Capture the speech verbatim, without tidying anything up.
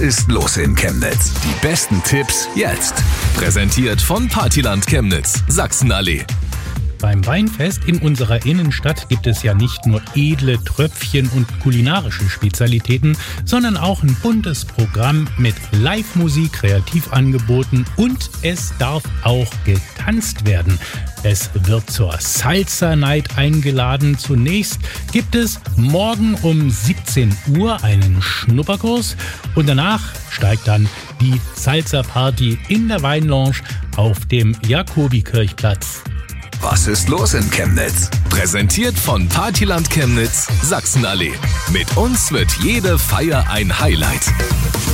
ist los in Chemnitz? Die besten Tipps jetzt. Präsentiert von Partyland Chemnitz, Sachsenallee. Beim Weinfest in unserer Innenstadt gibt es ja nicht nur edle Tröpfchen und kulinarische Spezialitäten, sondern auch ein buntes Programm mit Live-Musik, Kreativangeboten und es darf auch getanzt werden. Es wird zur Salsa Night eingeladen. Zunächst gibt es morgen um siebzehn Uhr einen Schnupperkurs und danach steigt dann die Salsa-Party in der Weinlounge auf dem Jakobikirchplatz. Was ist los in Chemnitz? Präsentiert von Partyland Chemnitz, Sachsenallee. Mit uns wird jede Feier ein Highlight.